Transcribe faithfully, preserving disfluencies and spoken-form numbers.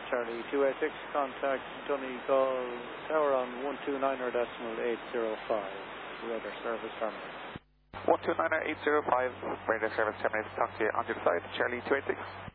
Charlie two eight six, contact Donegal Tower on one two nine decimal eight zero five, radar service terminated. one two nine eight zero five, radar service terminated, talk to you on your side, Charlie two eight six.